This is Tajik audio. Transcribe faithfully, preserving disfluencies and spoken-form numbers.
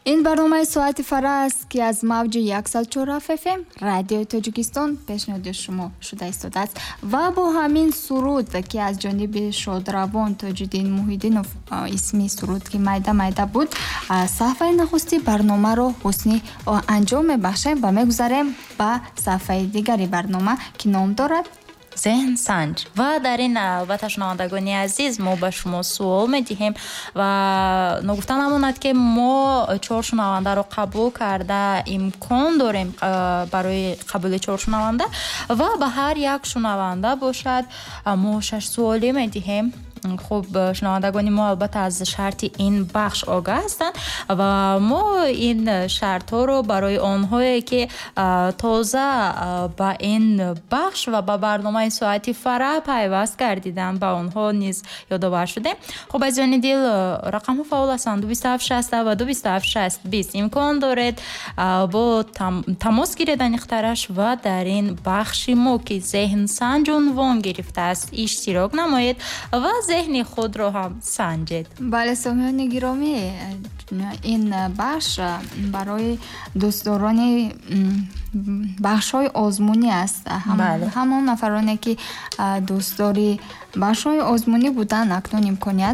ин барномаи соати Фара аст ки аз мавҷи сад и чор эф эм радиои Тоҷикистон пешниҳоди шумо шуда истодааст ва бо ҳамин суруд ки аз ҷониби шодравон Тоҷиддин Муҳиддинов, исми суруд ки майда майда буд, саҳфаи нахусти барномаро ҳусни анҷом мебахшем ва мегузарем ба саҳфаи дигари барнома ки ном дорад Зеҳн санҷ. Ва дар ин албатта шунавандагони азиз мо ба шумо суол медиҳем ва ногуфта намонад ки мо чор шунавандаро қабул карда имкон дорем барои қабули чор шунаванда ва ба ҳар як шунаванда бошад мо шаш суолӣ медиҳем. Хуб, шунавандагони мо албатта аз шарти ин бахш огаҳ ҳастанд ва мо ин шартҳоро барои онҳое ки тоза ба ин бахш ва ба барномаи соати Фара пайваст гардиданд, ба онҳо низ ёдовар шудем. Хуб, азизони дил, рақамҳо фаъол ҳастанд: ду бисту ҳафт шаста ва ду бисту ҳафт шаст бист. имкон доред бо тамос гиред аниқтараш ва дар ин бахши мо ки зеҳн санҷ унвон гирифтааст иштирок намоед ва зеҳни худро ҳам санҷед. Бале, сомиёни гиромӣ, ин бахш барои дӯстдорони бахшҳои озмунӣ аст. Ҳамон нафароне ки дӯстдори бахшҳои озмунӣ буданд, акнун имконият